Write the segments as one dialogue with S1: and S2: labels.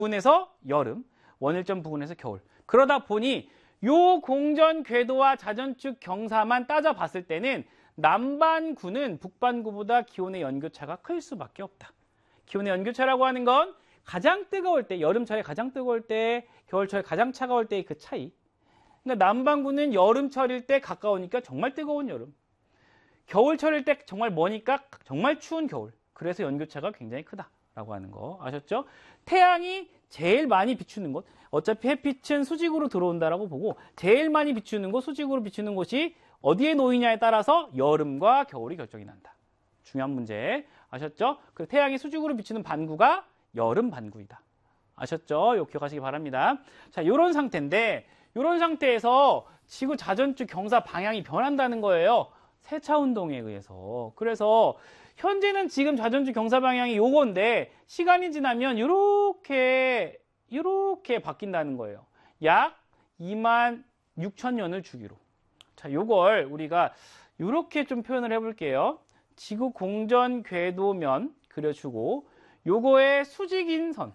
S1: 부근에서 여름, 원일점 부근에서 겨울. 그러다 보니 요 공전 궤도와 자전축 경사만 따져봤을 때는 남반구는 북반구보다 기온의 연교차가 클 수밖에 없다. 기온의 연교차라고 하는 건 가장 뜨거울 때, 여름철에 가장 뜨거울 때, 겨울철에 가장 차가울 때의 그 차이. 그러니까 남반구는 여름철일 때 가까우니까 정말 뜨거운 여름. 겨울철일 때 정말 머니까 정말 추운 겨울. 그래서 연교차가 굉장히 크다라고 하는 거 아셨죠? 태양이 제일 많이 비추는 곳, 어차피 햇빛은 수직으로 들어온다라고 보고 제일 많이 비추는 곳, 수직으로 비추는 곳이 어디에 놓이냐에 따라서 여름과 겨울이 결정이 난다. 중요한 문제 아셨죠? 그 태양이 수직으로 비추는 반구가 여름 반구이다. 아셨죠? 이거 기억하시기 바랍니다. 자, 이런 상태인데 이런 상태에서 지구 자전축 경사 방향이 변한다는 거예요. 세차 운동에 의해서. 그래서 현재는 지금 자전축 경사 방향이 요건데 시간이 지나면 이렇게 바뀐다는 거예요. 약 26,000년을 주기로. 자, 요걸 우리가 이렇게 좀 표현을 해볼게요. 지구 공전 궤도면 그려주고 요거의 수직인 선.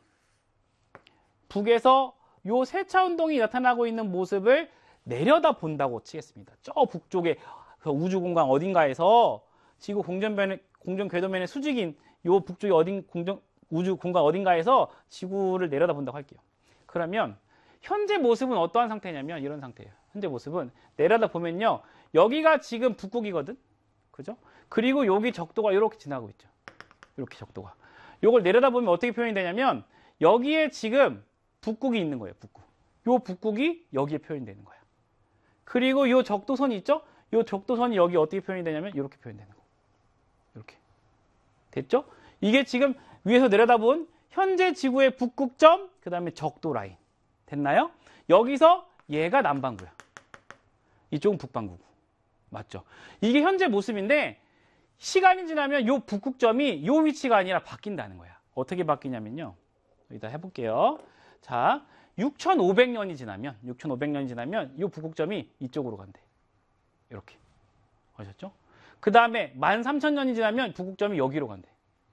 S1: 북에서 요 세차 운동이 나타나고 있는 모습을 내려다 본다고 치겠습니다. 저 북쪽에 그 우주 공간 어딘가에서 지구 공전 궤도면의 수직인 요 북쪽에 우주 공간 어딘가에서 지구를 내려다 본다고 할게요. 그러면 현재 모습은 어떠한 상태냐면 이런 상태예요. 현재 모습은 내려다 보면요. 여기가 지금 북극이거든. 그죠? 그리고 여기 적도가 이렇게 지나고 있죠. 이렇게 적도가. 요걸 내려다 보면 어떻게 표현이 되냐면 여기에 지금 북극이 있는 거예요. 북극. 요 북극이 여기에 표현되는 거예요. 그리고 요 적도선이 있죠? 요 적도선이 여기 어떻게 표현이 되냐면 이렇게 표현되는 거. 이렇게. 됐죠? 이게 지금 위에서 내려다본 현재 지구의 북극점, 그 다음에 적도 라인. 됐나요? 여기서 얘가 남반구야. 이쪽은 북반구고. 맞죠? 이게 현재 모습인데 시간이 지나면 요 북극점이 요 위치가 아니라 바뀐다는 거야. 어떻게 바뀌냐면요. 여기다 해볼게요. 자, 6,500년이 지나면 요 북극점이 이쪽으로 간대. 이렇게. 아셨죠? 그 다음에 13,000년이 지나면 북극점이 여기로 간대.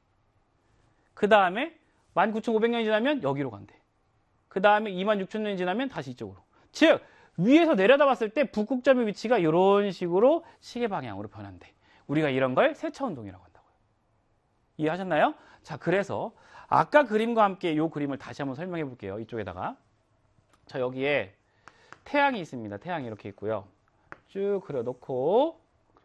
S1: 그 다음에 19,500년이 지나면 여기로 간대. 그 다음에 26,000년이 지나면 다시 이쪽으로. 즉 위에서 내려다 봤을 때 북극점의 위치가 이런 식으로 시계 방향으로 변한대. 우리가 이런 걸 세차운동이라고 한다고요. 이해하셨나요? 자, 그래서 아까 그림과 함께 이 그림을 다시 한번 설명해 볼게요. 이쪽에다가. 자, 여기에 태양이 있습니다. 태양이 이렇게 있고요. 쭉 그려놓고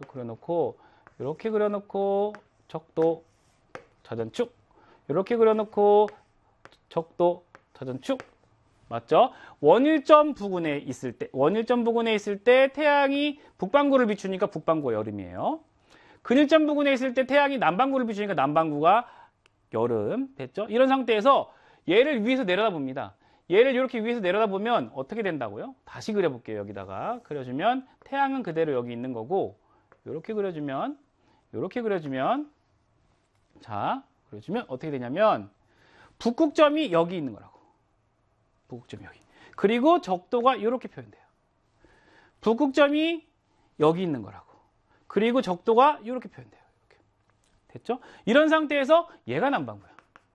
S1: 이렇게 그려놓고 적도 자전축 이렇게 그려놓고 적도 자전축 맞죠? 원일점 부근에 있을 때 태양이 북반구를 비추니까 북반구가 여름이에요. 근일점 부근에 있을 때 태양이 남반구를 비추니까 남반구가 여름. 됐죠? 이런 상태에서 얘를 위에서 내려다 봅니다. 얘를 이렇게 위에서 내려다 보면 어떻게 된다고요? 다시 그려볼게요. 여기다가 그려주면 태양은 그대로 여기 있는 거고 이렇게 그려주면 자, 그려주면 어떻게 되냐면 북극점이 여기 있는 거라고. 북극점이 여기. 그리고 적도가 이렇게 표현돼요. 북극점이 여기 있는 거라고. 그리고 적도가 이렇게 표현돼요. 이렇게. 됐죠? 이런 상태에서 얘가 남반구야.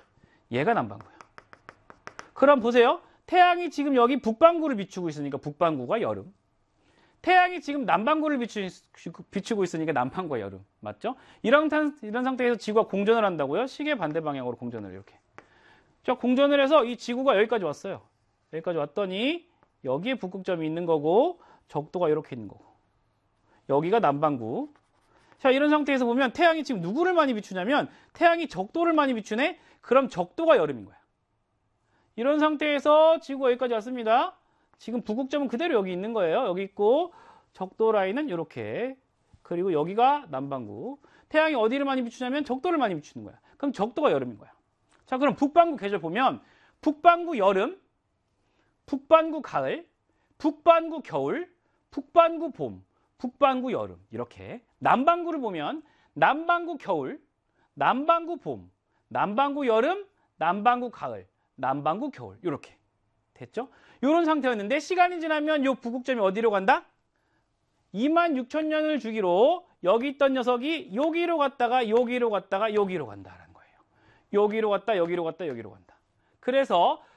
S1: 그럼 보세요. 태양이 지금 여기 북반구를 비추고 있으니까 북반구가 여름. 태양이 지금 남반구를 비추고 있으니까 남반구가 여름. 맞죠? 이런 상태에서 지구가 공전을 한다고요? 시계 반대 방향으로 공전을 이렇게. 자, 공전을 해서 이 지구가 여기까지 왔어요. 여기까지 왔더니 여기에 북극점이 있는 거고 적도가 이렇게 있는 거고. 여기가 남반구. 자, 이런 상태에서 보면 태양이 지금 누구를 많이 비추냐면 태양이 적도를 많이 비추네? 그럼 적도가 여름인 거야. 이런 상태에서 지구가 여기까지 왔습니다. 지금 북극점은 그대로 여기 있는 거예요. 여기 있고 적도 라인은 이렇게. 그리고 여기가 남반구. 태양이 어디를 많이 비추냐면 적도를 많이 비추는 거야. 그럼 적도가 여름인 거야. 자, 그럼 북반구 계절 보면 북반구 여름, 북반구 가을, 북반구 겨울, 북반구 봄, 북반구 여름 이렇게. 남반구를 보면 남반구 겨울, 남반구 봄, 남반구 여름, 남반구 가을, 남반구 겨울 이렇게. 됐죠? 이런 상태였는데 시간이 지나면 이 북극점이 어디로 간다? 26,000년을 주기로 여기 있던 녀석이 여기로 갔다가 여기로 간다라는 거예요. 여기로 갔다 여기로 갔다 여기로 간다. 그래서